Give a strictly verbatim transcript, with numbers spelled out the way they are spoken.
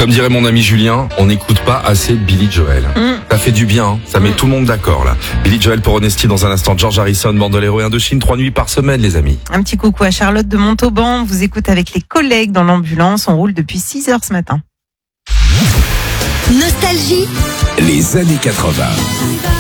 Comme dirait mon ami Julien, on n'écoute pas assez Billy Joel. Mm. Ça fait du bien, hein, ça met mm. tout le monde d'accord là. Billy Joel pour Honesty dans un instant. George Harrison, Bandolero et Indochine, trois nuits par semaine les amis. Un petit coucou à Charlotte de Montauban. On vous écoute avec les collègues dans l'ambulance. On roule depuis six heures ce matin. Nostalgie. Les années quatre-vingts.